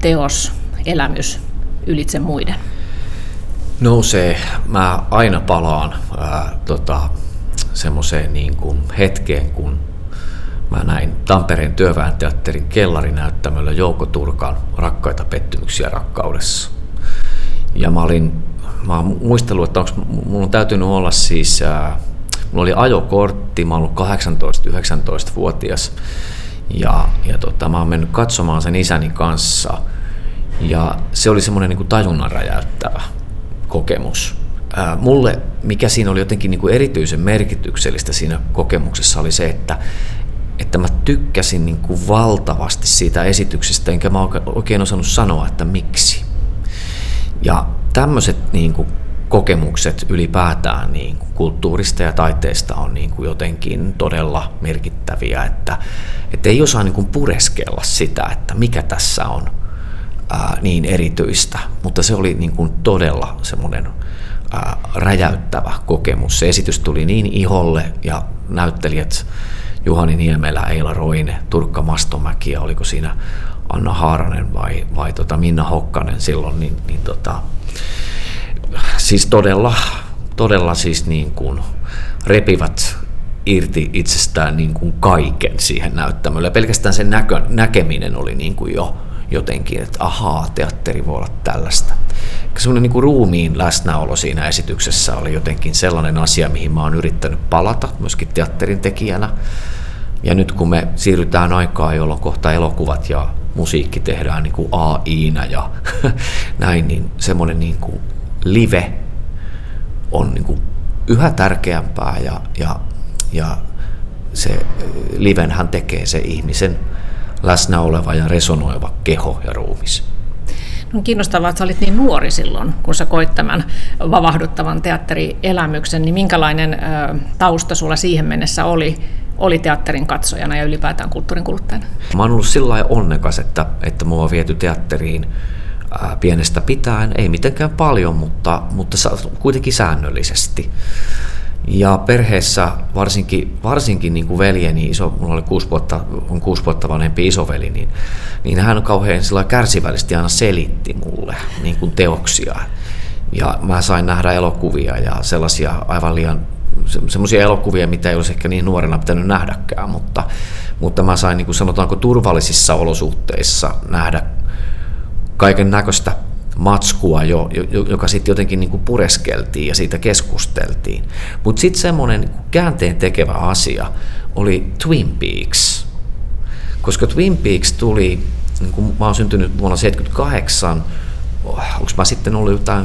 teos, elämys ylitse muiden? Nousee. Mä aina palaan semmoiseen niin kuin hetkeen, kun mä näin Tampereen Työväen Teatterin kellarinäyttämöllä Jouko Turkan Rakkaita pettymyksiä rakkaudessa. Ja mä oon muistellut, että mulla on täytynyt olla siis, mulla oli ajokortti, mä oon ollut 18-19-vuotias ja mä oon mennyt katsomaan sen isäni kanssa ja se oli semmoinen niin kuin tajunnan räjäyttävä kokemus. Mulle, mikä siinä oli jotenkin niin kuin erityisen merkityksellistä siinä kokemuksessa oli se, että mä tykkäsin niin kuin valtavasti siitä esityksestä, enkä mä oikein osannut sanoa, että miksi. Ja tämmöiset niin kuin kokemukset ylipäätään niin kuin kulttuurista ja taiteesta on niin kuin jotenkin todella merkittäviä, että ei osaa niin kuin pureskella sitä, että mikä tässä on niin erityistä, mutta se oli niin kuin todella semmoinen räjäyttävä kokemus. Se esitys tuli niin iholle ja näyttelijät Juhani Niemelä, Eila Roine, Turkka Mastomäki ja oliko siinä Anna Haaranen vai Minna Hokkanen silloin, siis todella siis niin kuin repivät irti itsestään niin kuin kaiken siihen näyttämölle. Ja pelkästään sen näkeminen oli niin kuin jo jotenkin, että ahaa, teatteri voi olla tällaista. Semmoinen niin kuin ruumiin läsnäolo siinä esityksessä oli jotenkin sellainen asia, mihin mä oon yrittänyt palata myöskin teatterin tekijänä. Ja nyt kun me siirrytään aikaan, jolloin kohta elokuvat ja musiikki tehdään niin kuin AI-nä ja näin, niin semmoinen niin kuin live on niin kuin yhä tärkeämpää ja se livenhän tekee se ihmisen läsnä oleva ja resonoiva keho ja ruumis. On kiinnostavaa, että sä olit niin nuori silloin, kun sä koit tämän vavahduttavan teatterielämyksen, niin minkälainen tausta sulla siihen mennessä oli teatterin katsojana ja ylipäätään kulttuurin kuluttajana? Mä oon ollut sillä lailla onnekas, että mua on viety teatteriin pienestä pitäen, ei mitenkään paljon, mutta kuitenkin säännöllisesti. Ja perheessä varsinkin niin kuin veljeni, mulla oli 6 vuotta vanhempi isoveli, niin hän kauhean kärsivällisesti aina selitti mulle niin kuin teoksia. Ja mä sain nähdä elokuvia ja sellaisia aivan liian semmoisia elokuvia, mitä ei olisi ehkä niin nuorena pitänyt nähdäkään, mutta mä sain niin kuin sanotaanko turvallisissa olosuhteissa nähdä kaiken näköistä matskua, joka sitten jotenkin niin kuin pureskeltiin ja siitä keskusteltiin. Mutta sitten semmoinen niin käänteen tekevä asia oli Twin Peaks. Koska Twin Peaks tuli, niin kuin mä oon syntynyt vuonna 1978, onko mä sitten ollut jotain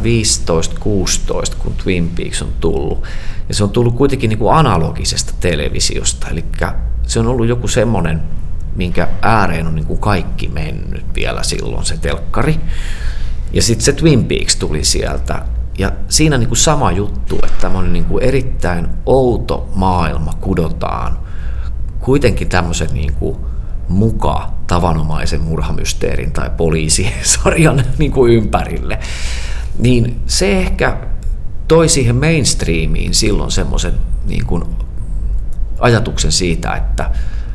15-16, kun Twin Peaks on tullut. Ja se on tullut kuitenkin niin kuin analogisesta televisiosta, eli se on ollut joku semmoinen, minkä ääreen on niin kuin kaikki mennyt vielä silloin se telkkari. Ja sitten se Twin Peaks tuli sieltä, ja siinä niin kuin sama juttu, että tämmöinen niin kuin erittäin outo maailma kudotaan kuitenkin tämmöisen niin kuin muka tavanomaisen murhamysteerin tai poliisisarjan niin kuin ympärille. Niin se ehkä toi siihen mainstreamiin silloin semmoisen niin kuin ajatuksen siitä, että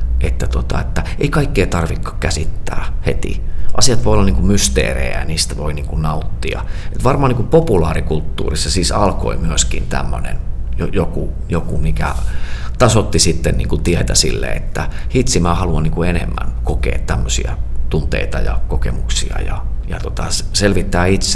ei kaikkea tarvitse käsittää heti. Asiat voi olla niin kuin mysteerejä ja niistä voi niin kuin nauttia. Et varmaan niin kuin populaarikulttuurissa siis alkoi myöskin tämmöinen joku mikä tasoitti sitten niin kuin tietä sille, että hitsi, mä haluan niin kuin enemmän kokea tämmöisiä tunteita ja kokemuksia ja selvittää itse,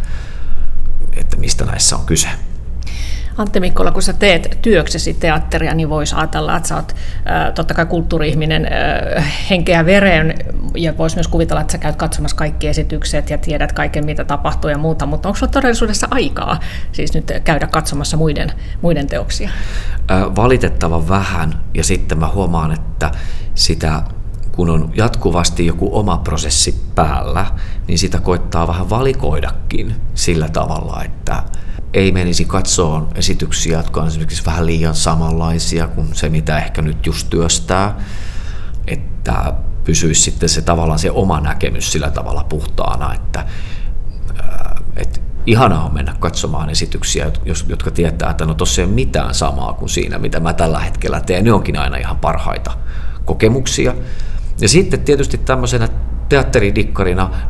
että mistä näissä on kyse. Antti Mikkola, kun sä teet työksesi teatteria, niin voisi ajatella, että sä oot totta kai kulttuuri-ihminen henkeä vereen, ja voisi myös kuvitella, että sä käyt katsomassa kaikki esitykset ja tiedät kaiken, mitä tapahtuu ja muuta, mutta onko sulla todellisuudessa aikaa siis nyt käydä katsomassa muiden teoksia? Valitettavan vähän, ja sitten mä huomaan, että sitä kun on jatkuvasti joku oma prosessi päällä, niin sitä koittaa vähän valikoidakin sillä tavalla, että ei menisi katsoa esityksiä, jotka on esimerkiksi vähän liian samanlaisia kuin se, mitä ehkä nyt just työstää, että pysyisi sitten se tavallaan se oma näkemys sillä tavalla puhtaana, että ihanaa on mennä katsomaan esityksiä, jotka tietää, että no tossa ei ole mitään samaa kuin siinä, mitä mä tällä hetkellä teen. Ne onkin aina ihan parhaita kokemuksia. Ja sitten tietysti tämmöisenä teatteridikkarina